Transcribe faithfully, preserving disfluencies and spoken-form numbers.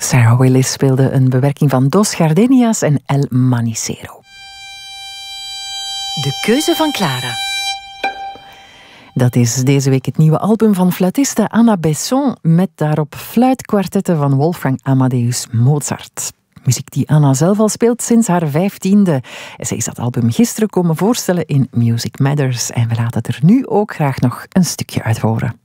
Sarah Willis speelde een bewerking van Dos Gardenias en El Manicero. De keuze van Clara. Dat is deze week het nieuwe album van fluitiste Anna Besson met daarop fluitkwartetten van Wolfgang Amadeus Mozart. Muziek die Anna zelf al speelt sinds haar vijftiende. Zij is dat album gisteren komen voorstellen in Music Matters en we laten er nu ook graag nog een stukje uit horen.